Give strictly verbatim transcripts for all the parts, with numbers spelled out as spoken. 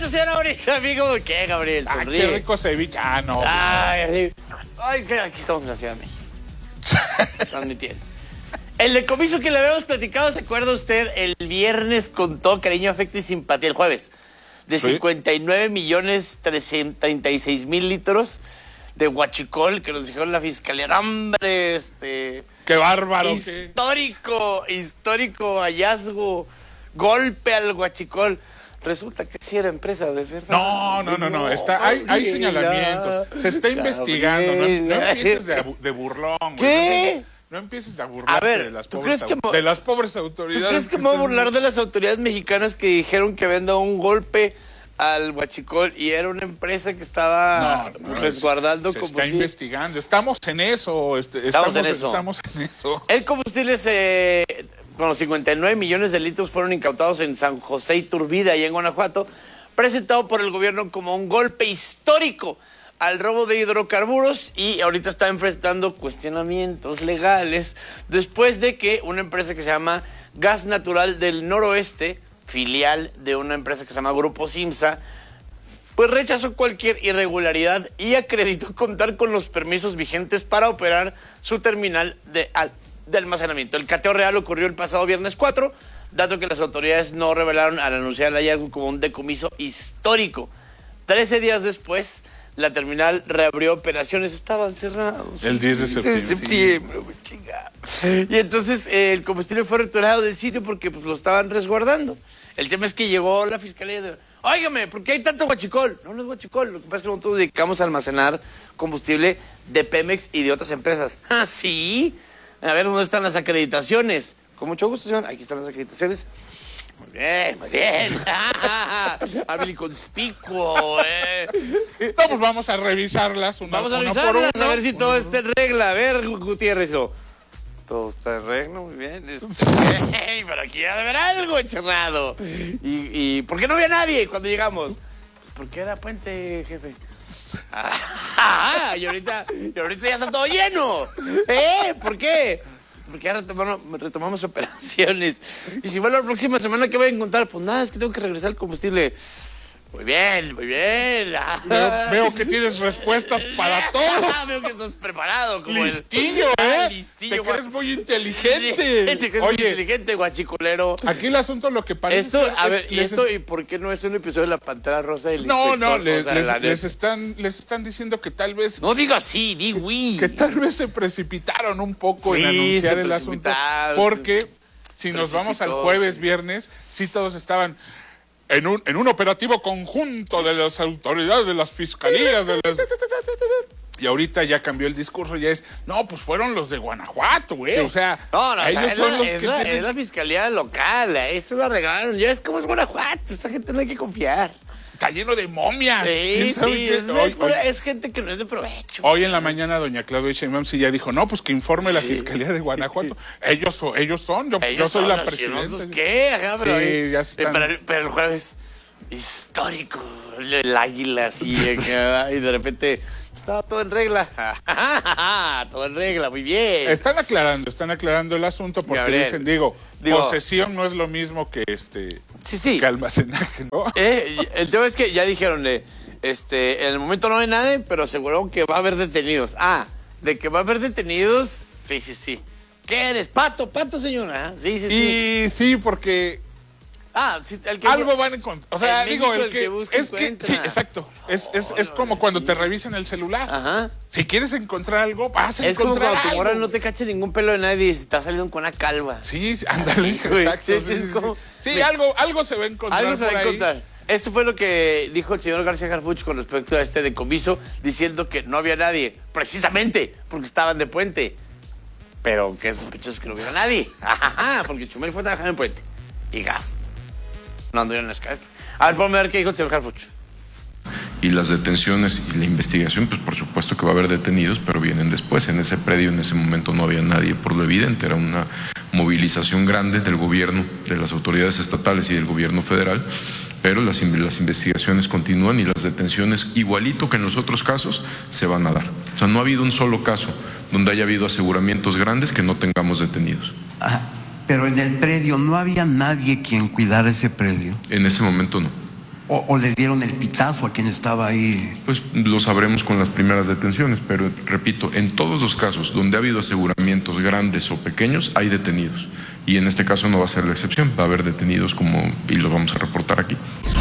señora ahorita, amigo. ¿Qué, Gabriel? Sonríe. Ay, qué rico ceviche. Ah, no. Ay, ay, ay, aquí estamos en la Ciudad de México. Transmitiendo. El decomiso que le habíamos platicado, ¿se acuerda usted? El viernes con todo cariño, afecto y simpatía, el jueves, de ¿sí? cincuenta y nueve millones treinta y seis mil litros de huachicol que nos dijeron la fiscalía. ¡Hombre! Este, ¡qué bárbaro! Histórico, ¿qué? histórico hallazgo, golpe al huachicol. Resulta que sí era empresa de verdad. No, no, no, no. Está, hay, hay señalamiento. Se está investigando. No, no empieces de, de burlón, güey. ¿Qué? No, no empieces a burlarte a ver, de, las ¿tú pobres, crees que de las pobres autoridades. ¿Tú crees que, que me voy a burlar de las autoridades mexicanas que dijeron que habían dado un golpe al huachicol y era una empresa que estaba no, no, resguardando se combustible? Se está investigando. Estamos en eso. Este, estamos, estamos, en eso. estamos en eso. El combustible se... Con los cincuenta y nueve millones de litros fueron incautados en San José Iturbide, y en Guanajuato, presentado por el gobierno como un golpe histórico al robo de hidrocarburos, y ahorita está enfrentando cuestionamientos legales después de que una empresa que se llama Gas Natural del Noroeste, filial de una empresa que se llama Grupo Simsa, pues rechazó cualquier irregularidad y acreditó contar con los permisos vigentes para operar su terminal de, de almacenamiento. El cateo real ocurrió el pasado viernes cuatro, dato que las autoridades no revelaron al anunciar el hallazgo como un decomiso histórico. Trece días después, la terminal reabrió operaciones, estaban cerrados. El diez de septiembre. De septiembre, chingada. Y entonces eh, el combustible fue retirado del sitio porque pues lo estaban resguardando. El tema es que llegó la fiscalía de, óigame, ¿por qué hay tanto huachicol? No, no es huachicol, lo que pasa es que nosotros dedicamos a almacenar combustible de Pemex y de otras empresas. Ah, ¿sí? A ver, ¿dónde están las acreditaciones? Con mucho gusto, señor, aquí están las acreditaciones. Muy bien, muy bien. Hábil y conspicuo, eh. No, pues vamos a revisarlas una, Vamos a una revisarlas, por una, a ver si todo está en regla. A ver, Gutiérrez, ¿o? Todo está en regla, muy bien. Hey, pero aquí ha de haber algo encerrado. ¿Y, y por qué no había nadie cuando llegamos? Porque era puente, jefe. Ah, y ahorita, y ahorita ya está todo lleno. ¿Eh? ¿Por qué? Porque ya retomamos, retomamos operaciones. Y si vuelvo la próxima semana, ¿qué voy a encontrar? Pues nada, es que tengo que regresar el combustible. Muy bien, muy bien. Veo, veo que tienes respuestas para todo. Veo que estás preparado. Como listillo, el... ¿eh? Ah, listillo, te crees muy inteligente. Te crees muy inteligente, guachiculero. Aquí el asunto lo que parece... Esto, a es, ver, ¿y esto y por qué no es un episodio de La Pantera Rosa del No, inspector? no, les, o sea, les, les, están, les están diciendo que tal vez... No digo así, di oui. Que tal vez se precipitaron un poco sí, en anunciar el asunto. Porque si nos vamos al jueves, viernes, sí todos estaban... En un, en un operativo conjunto de las autoridades, de las fiscalías, de las... Y ahorita ya cambió el discurso, ya es, no, pues fueron los de Guanajuato, güey, sí. O sea, no, no, ellos o sea, son es los la, que es, la, tienen... es la fiscalía local, eso lo arreglaron, ya es como es Guanajuato, esta gente no hay que confiar. Está lleno de momias. Sí, sí, es, hoy, hoy, es gente que no es de provecho. Hoy en la mañana doña Claudia Sheinbaum sí ya dijo, no, pues que informe sí. la Fiscalía de Guanajuato. Ellos, son, ellos son, yo, ellos yo soy son la presidenta. ¿Qué? Ajá, pero, sí, ahí, ya se están... pero, pero el jueves, histórico, el águila así, y de repente... Estaba todo en regla. Todo en regla, muy bien. Están aclarando, están aclarando el asunto porque Gabriel, dicen, digo, digo, posesión no es lo mismo que este sí, sí. que almacenaje, ¿no? Eh, el tema es que ya dijeron, eh, este, en el momento no hay nadie, pero aseguraron que va a haber detenidos. Ah, de que va a haber detenidos, sí, sí, sí. ¿Qué eres? Pato, pato, señora. Sí, sí, sí. Y sí, porque Ah, sí, el que algo van a encontrar. O sea, digo, el, el que, que busca, es que sí, exacto. Es, es, es como cuando te revisan el celular. Ajá. Si quieres encontrar algo, vas a es encontrar como cuando tu morra algo. no te cache ningún pelo de nadie y si estás saliendo con una calva. Sí, ándale, sí, exacto. Sí, sí, sí, sí, como, sí. sí algo, algo se va a encontrar. Algo se va por a ahí. encontrar. Esto fue lo que dijo el señor García Harfuch con respecto a este decomiso, diciendo que no había nadie, precisamente porque estaban de puente. Pero qué sospechoso que no hubiera nadie. Ajá, porque Chumel fue a trabajar en puente. Y gaf. No anduvieron en las calles. A ver, ponme a ver qué dijo el señor Harfuch. Y las detenciones y la investigación, pues por supuesto que va a haber detenidos, pero vienen después. En ese predio, en ese momento no había nadie por lo evidente. Era una movilización grande del gobierno, de las autoridades estatales y del gobierno federal, pero las, las investigaciones continúan y las detenciones, igualito que en los otros casos, se van a dar. O sea, no ha habido un solo caso donde haya habido aseguramientos grandes que no tengamos detenidos. Ajá. Pero en el predio no había nadie quien cuidara ese predio. En ese momento no. O, o les dieron el pitazo a quien estaba ahí? Pues lo sabremos con las primeras detenciones, pero repito, en todos los casos donde ha habido aseguramientos grandes o pequeños, hay detenidos. Y en este caso no va a ser la excepción, va a haber detenidos como y los vamos a reportar aquí.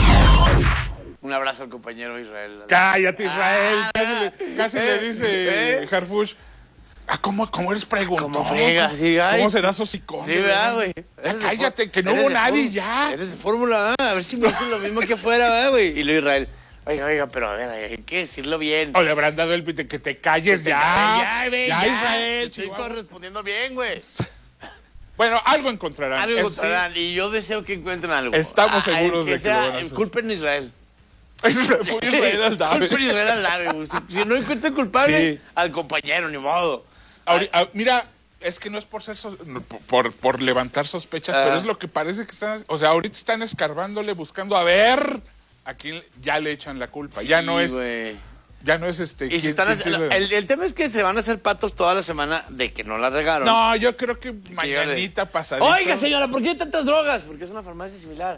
Un abrazo al compañero Israel. Cállate, Israel. Ah, casi le, casi eh, le dice eh. Harfuch. Ah, ¿cómo, ¿Cómo eres preguntón? ¿Cómo fregas? Sí, ay, ¿Cómo serás hocicón? Sí, ¿verdad, güey? Ah, cállate, que no hubo nadie ya. Eres de Fórmula, ¿verdad? A ver si me dicen lo mismo que fuera, ¿verdad, güey? Y luego Israel, oiga, oiga, pero a ver, hay que decirlo bien. O le habrán dado el pite, que te calles Que te ya. calles, ya, güey, ya, ya. Israel. Estoy Chihuahua. correspondiendo bien, güey. Bueno, algo encontrarán. Algo Eso encontrarán, y yo deseo que encuentren algo. Estamos Ah, seguros que de que sea, lo van a hacer. Culpen a Israel. sí. Fue Israel Aldave. Culpen a Israel Aldave, güey. Si, si no encuentran culpable, Sí. al compañero, ni modo. Ahori- ah, mira, es que no es por ser so- no, por, por levantar sospechas, Ah. pero es lo que parece que están, o sea, ahorita están escarbándole, buscando a ver a quién ya le echan la culpa. Sí, ya no es, güey. ya no es este. Y se ¿quién- están quién haciendo- tiene- el, el tema es que se van a hacer patos toda la semana de que no la regaron. No, yo creo que mañanita pasadita. Oiga, señora, ¿por qué hay tantas drogas? Porque es una farmacia similar.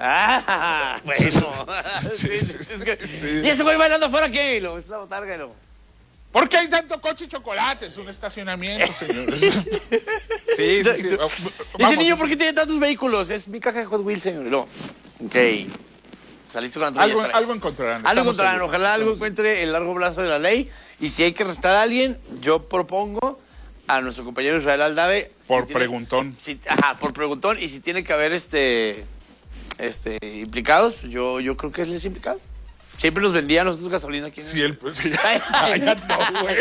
Ah, bueno. Sí, Sí, sí, es que- sí. ¿Y ese güey bailando afuera qué? Lo, es la botarga y lo... ¿Por qué hay tanto coche y chocolate? Es un estacionamiento, señores. sí, sí, sí. Y Vamos. ese niño, ¿por qué tiene tantos vehículos? Es mi caja de Hot Wheels, señor. Y luego, ok. Saliste con la Algo, tuya, algo encontrarán. Algo estamos encontrarán. seguros. Ojalá algo Estamos encuentre el largo brazo de la ley. Y si hay que arrestar a alguien, yo propongo a nuestro compañero Israel Aldave. Por si tiene- preguntón. si- ajá, por preguntón. Y si tiene que haber este, este implicados, pues yo, yo creo que él es implicado. Siempre nos vendía a nosotros gasolina aquí. Si el, si, Ay, ay. ya no, güey.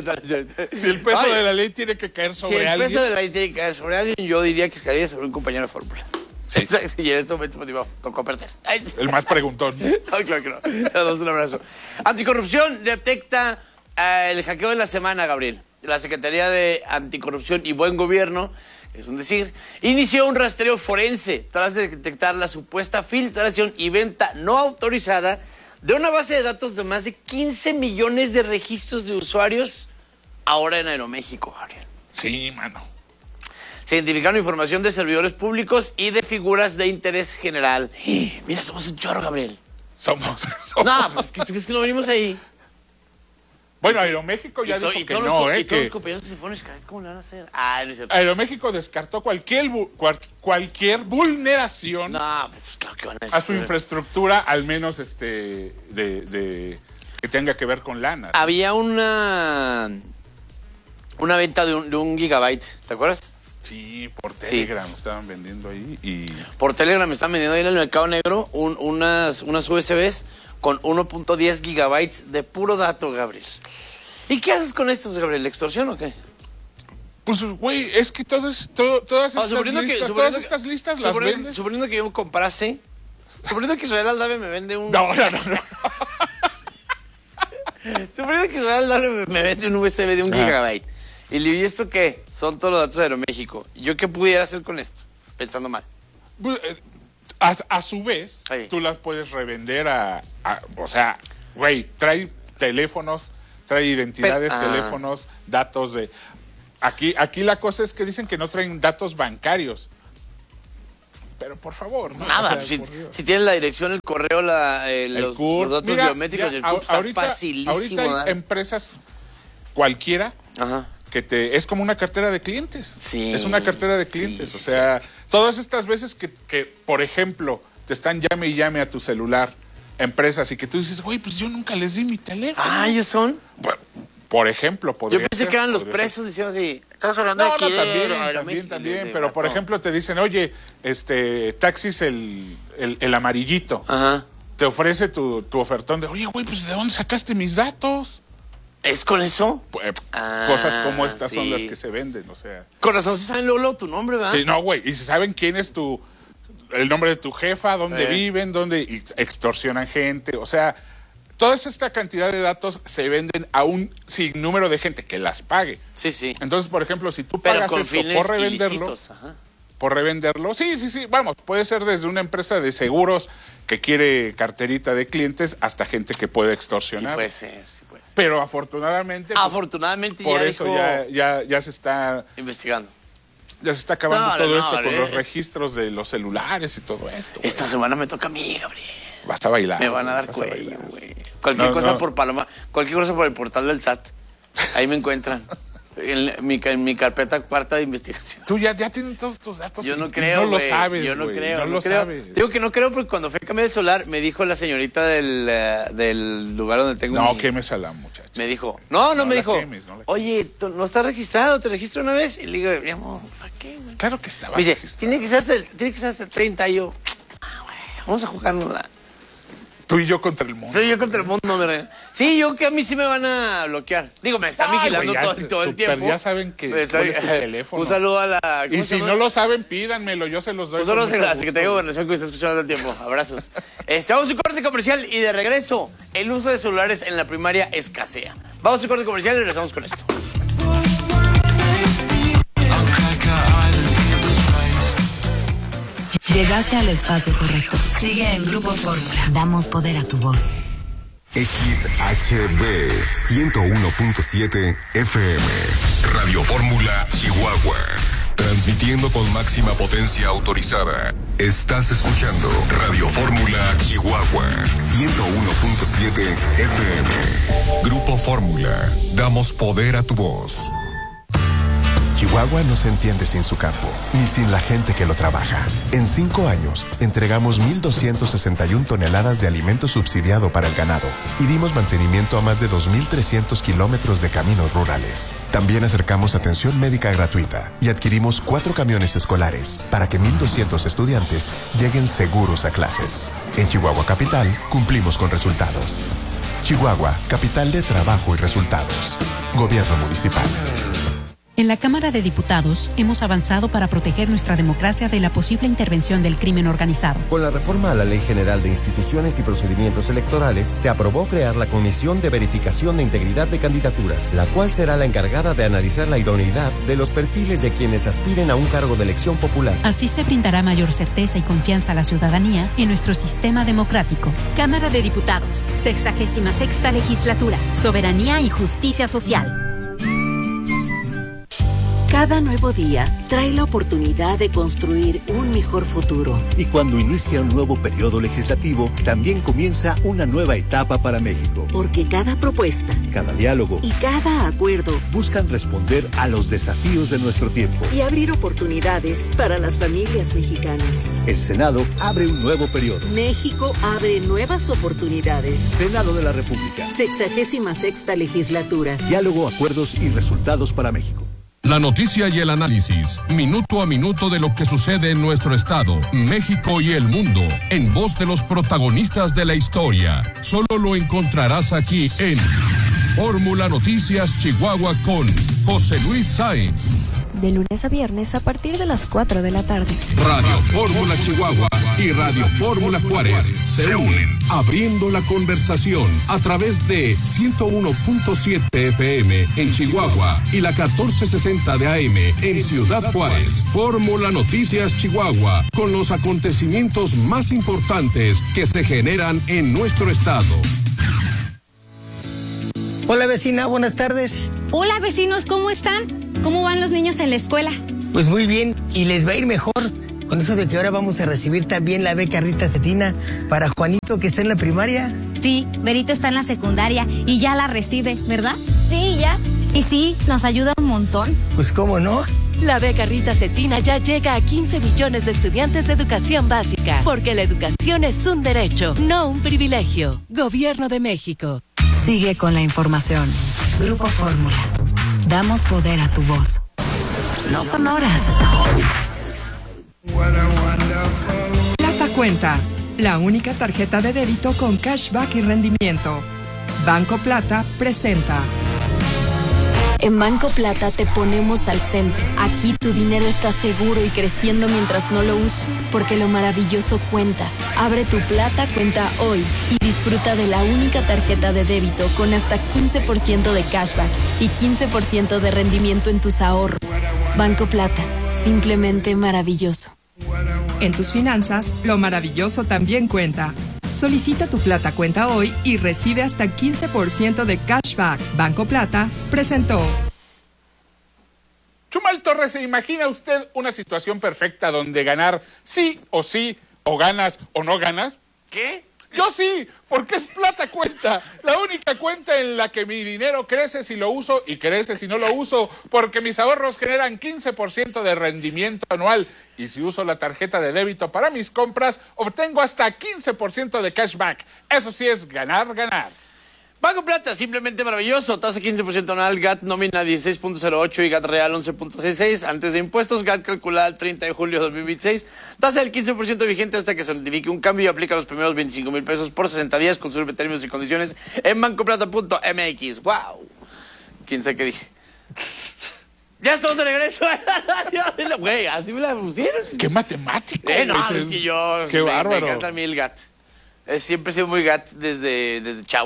Si el peso Ay, de la ley tiene que caer si sobre el alguien. peso de la ley tiene que caer sobre alguien, yo diría que caería sobre un compañero de fórmula. Sí. Y en este momento, pues, digo, tocó perder. Ay, sí. El más preguntón. Ay, claro que no. Le damos un abrazo. Anticorrupción detecta eh, el hackeo de la semana, Gabriel. La Secretaría de Anticorrupción y Buen Gobierno, es un decir, inició un rastreo forense tras detectar la supuesta filtración y venta no autorizada de una base de datos de más de quince millones de registros de usuarios ahora en Aeroméxico, Gabriel. Sí, mano. Se identificaron información de servidores públicos y de figuras de interés general. Mira, somos un chorro, Gabriel. Somos. somos. No, pues, ¿tú crees que no venimos ahí? Bueno, Aeroméxico ya Y to- dijo y que todos no, los, ¿eh? y todos los Que compañeros que se ponen Skype, ¿cómo le van a hacer? Ah, no es cierto. Aeroméxico descartó cualquier, bu- cual- cualquier vulneración No, pues claro que van a a su decir. infraestructura, al menos este de, de que tenga que ver con lana. Había una una venta de un, de un gigabyte, ¿te acuerdas? Sí, por Telegram estaban vendiendo ahí y Por Telegram me están vendiendo ahí en el mercado negro un- unas, unas U S Bs con uno punto diez gigabytes de puro dato, Gabriel. ¿Y qué haces con estos, Gabriel? ¿Extorsión o qué? pues güey, es que todas todo, todas Ah, estas suponiendo que- listas, suponiendo todas que- estas listas las suponiendo, vendes. suponiendo que yo comprase, suponiendo que Israel Aldave me vende un... No, no, no, no. Suponiendo que Israel Aldave me, me vende un U S B de un Ajá. gigabyte. Y le digo, ¿y esto qué? Son todos los datos de Aeroméxico. ¿Y yo qué pudiera hacer con esto? Pensando mal. Pues, eh, A, a su vez, Sí. tú las puedes revender a, a- o sea, güey, trae teléfonos, trae identidades, Pero- ah. teléfonos, datos de... Aquí, aquí la cosa es que dicen que no traen datos bancarios. Pero por favor, ¿no? Nada, O sea, si, por Dios. si tienes la dirección, el correo, la, eh, El los, C U R. los datos Mira, biométricos ya, del C U R, a- está ahorita, facilísimo. ahorita hay dar. empresas cualquiera Ajá. que te es como una cartera de clientes. Sí, es una cartera de sí, clientes. sí, o sea, todas estas veces que, que, por ejemplo, te están llame y llame a tu celular empresas y que tú dices, güey, pues yo nunca les di mi teléfono. Ah, ¿ellos son? Bueno, por ejemplo, podría Yo pensé ser, que eran los podría presos, diciendo así, estamos ser. hablando No, de aquí no, de también, Aeroméxico", también, y también. de- Pero, por vato. ejemplo, te dicen, oye, este, taxis el, el, el amarillito. Ajá. Te ofrece tu, tu ofertón de, oye, güey, pues ¿de dónde sacaste mis datos? ¿Es con eso? Pues, Ah, cosas como estas son sí. las que se venden, o sea. Con razón se saben luego, luego tu nombre, ¿verdad? Sí, no, güey. Y si saben quién es tu, el nombre de tu jefa, dónde Eh. viven, dónde y extorsionan gente. O sea, toda esta cantidad de datos se venden a un sinnúmero de gente que las pague. Sí, sí. Entonces, por ejemplo, si tú Pero pagas con esto fines por revenderlo, ilícitos. Ajá. por revenderlo, sí, sí, sí, vamos, puede ser desde una empresa de seguros que quiere carterita de clientes hasta gente que puede Sí extorsionar. puede ser, sí puede ser. Pero afortunadamente, pues, Afortunadamente por ya eso dijo, ya, ya, ya se está investigando. ya se está acabando No, todo no, esto no, con eh, los es- registros de los celulares y todo esto. güey. Esta semana me toca a mí, Gabriel. Vas a bailar. Me van a dar cuello, güey. Cualquier no, cosa no. por Paloma, cualquier cosa por el portal del S A T. Ahí me encuentran. En mi, en mi carpeta cuarta de investigación. Tú ya, ya tienes todos tus datos. Yo no y, creo, y no güey. lo sabes, Yo no güey, creo, no, no lo creo. sabes. Digo que no creo porque cuando fui a cambiar de celular me dijo la señorita del, uh, del lugar donde tengo No, mi... quemes a la muchacha. Me dijo, no, no, No me la dijo, quemes, no la oye, ¿tú ¿no estás registrado? ¿Te registro una vez? Y le digo, mi amor, ¿para qué, güey? Claro que estaba. Me dice, registrado. tiene que ser hasta el, tiene que ser hasta el treinta. Y yo, ah, güey, vamos a jugárnosla. Tú y yo contra el mundo. Soy yo contra el mundo, ¿verdad? Sí, yo que a mí sí me van a bloquear. Digo, me están Ay, vigilando güey, ya, todo, todo el super, tiempo. ya saben que Me está- cuál es tu teléfono. Un saludo a la... ¿cómo Y se si llama? no lo saben, pídanmelo, yo se los doy. Un saludo con a mucho la gusto. Secretaría de Gobernación que me está escuchando todo el tiempo. Abrazos. Este, vamos a un corte comercial y de regreso, el uso de celulares en la primaria escasea. Vamos a un corte comercial y regresamos con esto. Llegaste al espacio correcto. Sigue en Grupo Fórmula. Damos poder a tu voz. X H B ciento uno punto siete F M Radio Fórmula Chihuahua. Transmitiendo con máxima potencia autorizada. Estás escuchando Radio Fórmula Chihuahua ciento uno punto siete F M. Grupo Fórmula. Damos poder a tu voz. Chihuahua no se entiende sin su campo, ni sin la gente que lo trabaja. En cinco años, entregamos mil doscientas sesenta y una toneladas de alimento subsidiado para el ganado y dimos mantenimiento a más de dos mil trescientos kilómetros de caminos rurales. También acercamos atención médica gratuita y adquirimos cuatro camiones escolares para que mil doscientos estudiantes lleguen seguros a clases. En Chihuahua Capital, cumplimos con resultados. Chihuahua, capital de trabajo y resultados. Gobierno municipal. En la Cámara de Diputados hemos avanzado para proteger nuestra democracia de la posible intervención del crimen organizado. Con la reforma a la Ley General de Instituciones y Procedimientos Electorales, se aprobó crear la Comisión de Verificación de Integridad de Candidaturas, la cual será la encargada de analizar la idoneidad de los perfiles de quienes aspiren a un cargo de elección popular. Así se brindará mayor certeza y confianza a la ciudadanía en nuestro sistema democrático. Cámara de Diputados, sexagésima sexta legislatura, soberanía y justicia social. Cada nuevo día trae la oportunidad de construir un mejor futuro. Y cuando inicia un nuevo periodo legislativo, también comienza una nueva etapa para México. Porque cada propuesta, cada diálogo y cada acuerdo buscan responder a los desafíos de nuestro tiempo y abrir oportunidades para las familias mexicanas. El Senado abre un nuevo periodo. México abre nuevas oportunidades. Senado de la República. Sexagésima sexta legislatura. Diálogo, acuerdos y resultados para México. La noticia y el análisis, minuto a minuto de lo que sucede en nuestro estado, México y el mundo, en voz de los protagonistas de la historia. Solo lo encontrarás aquí en Fórmula Noticias Chihuahua con José Luis Sáenz. De lunes a viernes a partir de las cuatro de la tarde. Radio Fórmula Chihuahua y Radio Fórmula Juárez se unen, abriendo la conversación a través de ciento uno punto siete F M en Chihuahua y la catorce sesenta de A M en Ciudad Juárez. Fórmula Noticias Chihuahua, con los acontecimientos más importantes que se generan en nuestro estado. Hola vecina, buenas tardes. Hola vecinos, ¿cómo están? ¿Cómo van los niños en la escuela? Pues muy bien, y les va a ir mejor con eso de que ahora vamos a recibir también la beca Rita Cetina para Juanito, que está en la primaria. Sí, Berito está en la secundaria y ya la recibe, ¿verdad? Sí, ya. Y sí, nos ayuda un montón. Pues cómo no. La beca Rita Cetina ya llega a quince millones de estudiantes de educación básica, porque la educación es un derecho, no un privilegio. Gobierno de México. Sigue con la información. Grupo Fórmula. Damos poder a tu voz. No son horas. Plata Cuenta, la única tarjeta de débito con cashback y rendimiento. Banco Plata presenta. En Banco Plata te ponemos al centro. Aquí tu dinero está seguro y creciendo mientras no lo uses, porque lo maravilloso cuenta. Abre tu Plata Cuenta hoy y disfruta de la única tarjeta de débito con hasta quince por ciento de cashback y quince por ciento de rendimiento en tus ahorros. Banco Plata, simplemente maravilloso. En tus finanzas, lo maravilloso también cuenta. Solicita tu Plata Cuenta hoy y recibe hasta quince por ciento de cashback. Banco Plata presentó. Chumal Torres, ¿se imagina usted una situación perfecta donde ganar sí o sí, o ganas o no ganas? ¿Qué? Yo sí, porque es plata cuenta. La única cuenta en la que mi dinero crece si lo uso y crece si no lo uso, porque mis ahorros generan quince por ciento de rendimiento anual. Y si uso la tarjeta de débito para mis compras, obtengo hasta quince por ciento de cashback. Eso sí es ganar, ganar. Banco Plata, simplemente maravilloso. Tasa quince por ciento anual, G A T nómina dieciséis punto cero ocho y G A T real once punto sesenta y seis. Antes de impuestos, G A T calculada el treinta de julio de dos mil veintiséis. Tasa del quince por ciento vigente hasta que se notifique un cambio y aplica los primeros veinticinco mil pesos por sesenta días. Consulta términos y condiciones en bancoplata punto m x. ¡Wow! ¿Quién sabe qué dije? Ya estamos de regreso. Güey, así me la pusieron. ¡Qué matemático! Eh, no, es que yo... ¡Qué me, bárbaro! Me encanta a mí el G A T. Eh, siempre he sido muy G A T desde, desde chavo.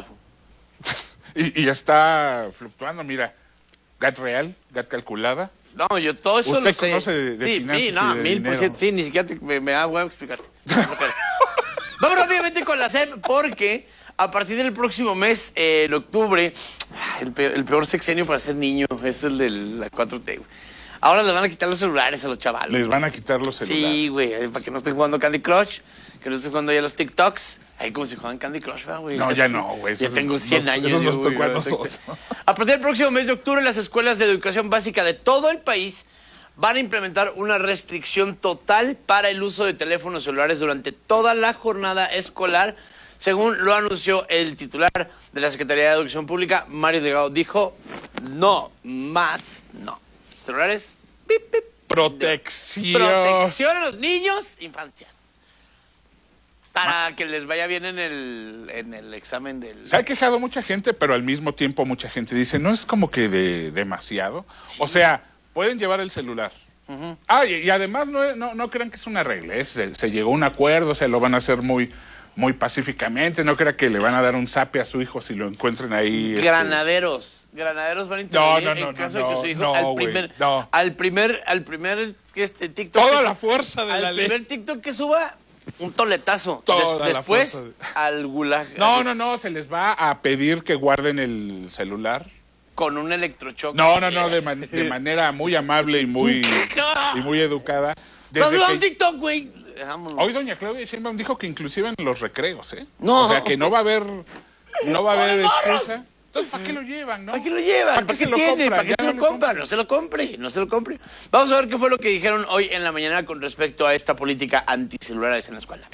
Y, y ya está fluctuando, mira, G A T real, G A T calculada. No, yo todo eso ¿Usted lo sé. conoce de, de sí, finanzas sí, y no, de mil por ciento, sí, ni siquiera te, me, me da huevo explicarte. Vamos rápidamente con la S E P, porque a partir del próximo mes, eh, en octubre, el peor, el peor sexenio para ser niño es el de la cuatro T, güey. Ahora les van a quitar los celulares a los chavales. Les van a quitar los celulares. Sí, güey, para que no estén jugando Candy Crush, que no estén jugando ya los TikToks. Ahí como si juegan Candy Crush, güey. No, ya no, güey. Ya tengo cien años. Eso nos yo, tocó güey, a nosotros. A partir del próximo mes de octubre, las escuelas de educación básica de todo el país van a implementar una restricción total para el uso de teléfonos celulares durante toda la jornada escolar, según lo anunció el titular de la Secretaría de Educación Pública, Mario Delgado. Dijo, no, más, no. Celulares, pip, pip. Protección. Protección a los niños, infancias. Para que les vaya bien en el, en el examen del... Se ha quejado mucha gente, pero al mismo tiempo mucha gente dice, no es como que de demasiado. Sí. O sea, pueden llevar el celular. Uh-huh. Ah, y, y además no, no, no crean que es una regla, es, se, se llegó a un acuerdo, o sea, lo van a hacer muy, muy pacíficamente. No crean que le van a dar un zape a su hijo si lo encuentren ahí. Granaderos. Este... Granaderos van a intervenir no, no, no, en caso no, de que su hijo no, al primer, wey, no. al primer, al primer este TikTok. Toda que, la fuerza de al la Al ley. primer TikTok que suba, un toletazo. Toda Des, la después, fuerza de... al gulag. No, así. no, no, se les va a pedir que guarden el celular. Con un electrochoque. No, no, no, de, man de manera muy amable y muy, y muy educada. ¡No que... un TikTok, güey! Hoy doña Claudia Sheinbaum dijo que inclusive en los recreos, ¿eh? No. O sea, que no va a haber, no va a haber excusa. Entonces, ¿para qué lo llevan, no? ¿Para qué lo llevan? ¿Para, ¿Para qué, qué tiene? ¿Para qué se lo compran? No se lo compre, no se lo compre. Vamos a ver qué fue lo que dijeron hoy en la mañana con respecto a esta política anticelulares en la escuela.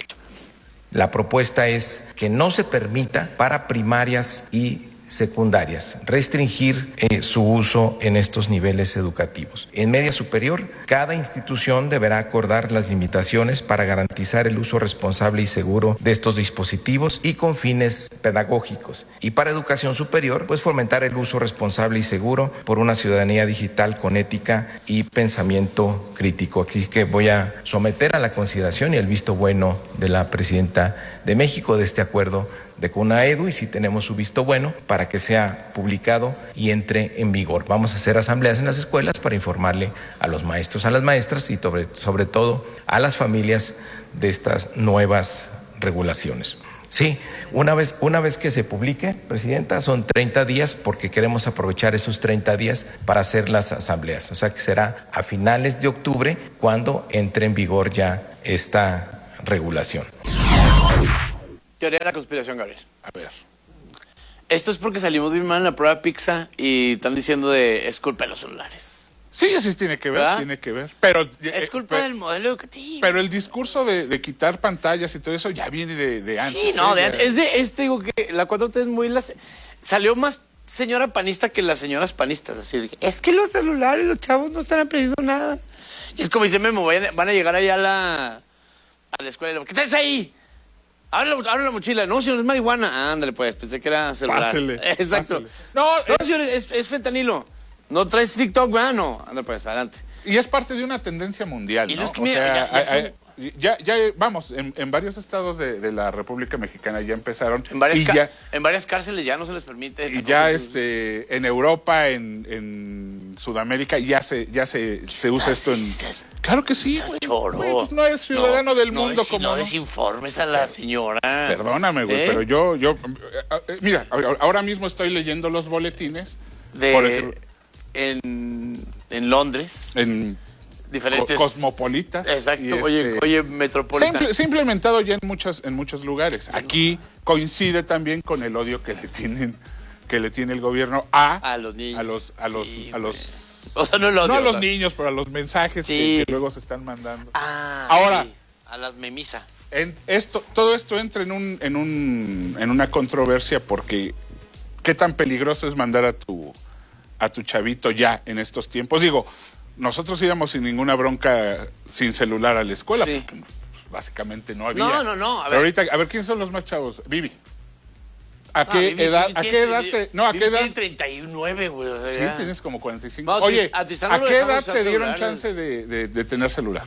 La propuesta es que no se permita para primarias y secundarias restringir eh, su uso en estos niveles educativos. En media superior, cada institución deberá acordar las limitaciones para garantizar el uso responsable y seguro de estos dispositivos y con fines pedagógicos. Y para educación superior, pues fomentar el uso responsable y seguro por una ciudadanía digital con ética y pensamiento crítico. Así que voy a someter a la consideración y el visto bueno de la presidenta de México de este acuerdo de CONAEDU, y si tenemos su visto bueno para que sea publicado y entre en vigor. Vamos a hacer asambleas en las escuelas para informarle a los maestros, a las maestras y sobre, sobre todo a las familias de estas nuevas regulaciones. Sí, una vez, una vez que se publique, Presidenta, son treinta días porque queremos aprovechar esos treinta días para hacer las asambleas. O sea que será a finales de octubre cuando entre en vigor ya esta regulación. Teoría de la conspiración, Gabriel. A ver. Esto es porque salimos bien mal en la prueba PISA y están diciendo de es culpa de los celulares. Sí, sí tiene que ver, ¿verdad? Tiene que ver. Pero es culpa eh, del modelo educativo. Pero el discurso de, de quitar pantallas y todo eso ya viene de, de antes. Sí, no, ¿eh? de antes. Es de este, digo que la cuatro T es muy... La, salió más señora panista que las señoras panistas. Así de, es que los celulares, los chavos no están aprendiendo nada. Y es como dice Memo, van a llegar allá a la, a la escuela y le, ¿qué traes ahí? Abre la, abre la mochila. No, señor, es marihuana. Ah, ándale, pues, pensé que era celular. Pásele. Exacto. Pásele. No, no eh, señor, es, es fentanilo. No traes TikTok, ¿verdad? No. Ándale, pues, adelante. Y es parte de una tendencia mundial, y ¿no? Es que o mira, sea, ya, ya, son... ya, ya, vamos, en, en varios estados de, de la República Mexicana ya empezaron. En varias, y ya, en varias cárceles ya no se les permite. Y ya este, en Europa, en, en Sudamérica, ya se, ya se, se usa esto en... Claro que sí, güey. Choro. Güey, pues no es ciudadano no, del no mundo es, como... No desinformes a la señora. Perdóname, güey, ¿eh? Pero yo, yo... Mira, ahora mismo estoy leyendo los boletines. De... Por ejemplo, en, en Londres. En... diferentes co cosmopolitas. Exacto, y oye, este, oye, metropolitana. Se, se ha implementado ya en muchas, en muchos lugares. Aquí coincide también con el odio que le tienen, que le tiene el gobierno a, a los niños. A los, a los, sí, a los, o sea, no, el odio, no a los ¿verdad? niños, pero a los mensajes sí. que, que luego se están mandando. Ah, ahora, sí. A las memisa. En esto, todo esto entra en un, en un, en una controversia porque qué tan peligroso es mandar a tu, a tu chavito ya en estos tiempos. Digo, nosotros íbamos sin ninguna bronca, sin celular a la escuela, sí. porque pues, básicamente no había. No, no, no. A ver. Pero ahorita, a ver, ¿quiénes son los más chavos? Vivi. ¿A qué ah, Vivi, edad? Vivi ¿A qué tiene, edad te, no, a Vivi qué edad? Tienes treinta y nueve, güey. O sea, sí, ya. tienes como cuarenta y cinco. No, Oye, a, ¿a qué edad te dieron chance de, de, de tener celular?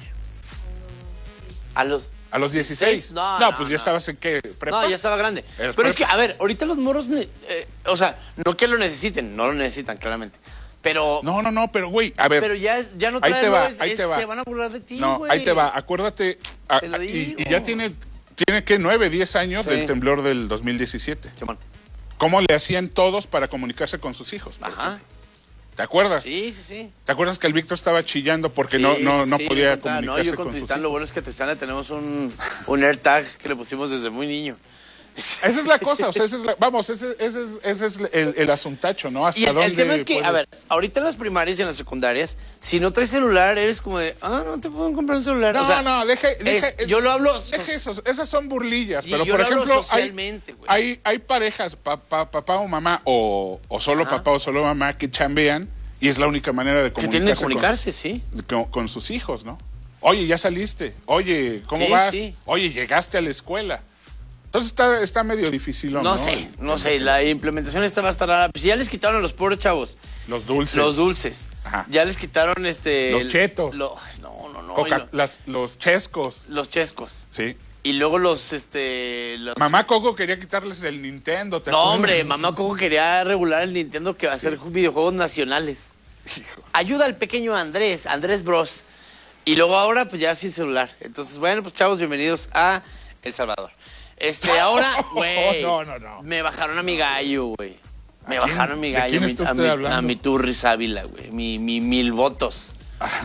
A los ¿A los dieciséis? No, no, no, pues no. ya estabas en qué, ¿prepa? No, ya estaba grande. Pero prepa? es que, a ver, ahorita los morros, eh, o sea, no que lo necesiten, no lo necesitan, claramente. Pero. No, no, no, pero güey, a ver. Pero ya, ya no ahí traen, te va, es, ahí es, te va. Se van a burlar de ti, No, güey. ahí te va, acuérdate. A, Te lo y, digo. y ya tiene, tiene que nueve, diez años Sí. del temblor del dos mil diecisiete. Simón. ¿Cómo le hacían todos para comunicarse con sus hijos? Ajá. ¿Te acuerdas? Sí, sí, sí. ¿Te acuerdas que el Víctor estaba chillando porque Sí, no, no, sí, no sí, podía yo contaba, comunicarse no, yo con con sus Tristán, hijos? lo bueno es que a Tristán le tenemos un, un AirTag que le pusimos desde muy niño. Esa es la cosa, o sea, esa es la, vamos, ese, ese, es, ese es el, el asuntacho, ¿no? ¿Hasta Y el, dónde el tema es que, puedes? a ver, ahorita en las primarias y en las secundarias, si no traes celular, eres como de, ah, no te puedo comprar un celular. No, o sea, no, deje, deje es, yo lo hablo. Deje esos, esas son burlillas, Y pero yo por lo hablo ejemplo, hay, socialmente, güey. hay, hay parejas, papá, papá o mamá, o, o solo Ajá. papá o solo mamá, que chambean y es la única manera de Que comunicarse, tienen que comunicarse, con, sí. con, con sus hijos, ¿no? Oye, ya saliste. Oye, ¿cómo Sí, vas? sí. Oye, llegaste a la escuela. Entonces está, está medio difícil, ¿no? No sé, no sé, la implementación esta va a estar rara. Pues ya les quitaron a los pobres chavos. Los dulces. Los dulces. Ajá. Ya les quitaron este. Los chetos. Lo, no, no, no. Coca- lo, las, los chescos. los chescos. Sí. Y luego los, este. Los... Mamá Coco quería quitarles el Nintendo. ¿te No, acuerdas? hombre, mamá Coco quería regular el Nintendo que va a hacer videojuegos nacionales. Hijo. Ayuda al pequeño Andrés, Andrés Bros. Y luego ahora, pues ya sin celular. Entonces, bueno, pues chavos, bienvenidos a El Salvador. Este, ahora, güey. No, no, no. Me bajaron a mi gallo, güey. Me ¿A quién? bajaron a mi ¿De gallo. quién mi- está a, usted mi, hablando? a mi Turris Ávila, güey. Mi, mi mil votos.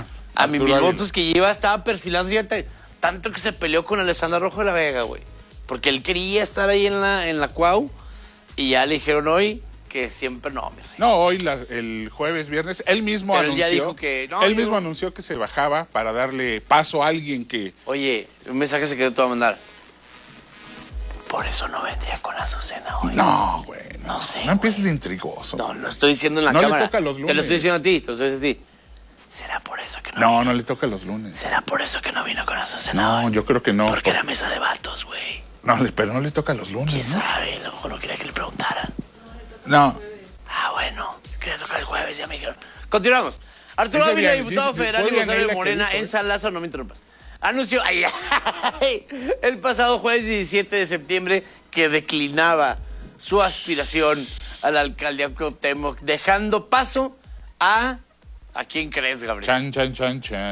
A mi Arturo mil Ávila. votos que lleva, estaba perfilando, fíjate, tanto que se peleó con Alessandra Rojo de la Vega, güey. Porque él quería estar ahí en la, en la Cuau y ya le dijeron hoy que siempre no, mi rey. No, hoy la- el jueves, viernes, él mismo Pero él anunció. ya dijo que- no, él yo- mismo anunció que se bajaba para darle paso a alguien que. Oye, un mensaje se quedó todo a mandar. Por eso no vendría con Azucena hoy. No, güey. No, No sé, No empieces de intrigoso. No, lo estoy diciendo en la No le cámara. toca los Te lo lunes. estoy diciendo a ti, te lo estoy diciendo a ti. ¿Será por eso que no, No, vino? no le toca los lunes. ¿Será por eso que no vino con Azucena No, hoy? yo creo que no. Porque era mesa de vatos, güey. No, le- pero no le toca los lunes. ¿Quién ¿no? sabe? A lo mejor no quería que le preguntaran. No. Ah, bueno. Quería tocar el jueves, ya me dijeron. Continuamos. Arturo Dice Ávila, bien, diputado dice- federal y fue vocero de Vianela que Morena dijo, en ¿eh? San Lázaro, no me interrumpas. Anunció ay, ay, el pasado jueves diecisiete de septiembre que declinaba su aspiración a la alcaldía Cuauhtémoc, dejando paso a... ¿A quién crees, Gabriel? Chan, chan, chan, chan.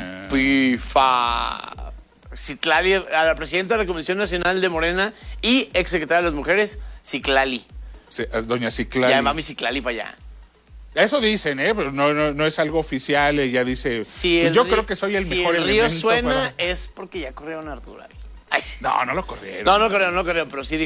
Pompifa. Citlali, a la presidenta de la Comisión Nacional de Morena y exsecretaria de las Mujeres, Citlali. Sí, eh, doña Ciclali. Ya va mi Citlali para allá. Eso dicen, ¿eh? Pero no, no, no es algo oficial. Ella dice. Si pues el yo río- creo que soy el si mejor el río elemento suena para- es porque ya corrieron a Arturo Ávila. Ay, sí. No, no lo corrieron. No, no corrieron, no corrieron, pero sí